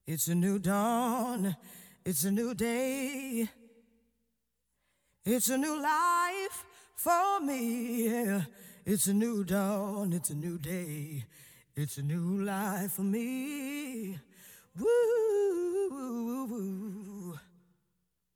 It's a new dawn. It's a new day. It's a new life for me. Yeah. It's a new dawn. It's a new day. It's a new life for me. Woo, woo, woo.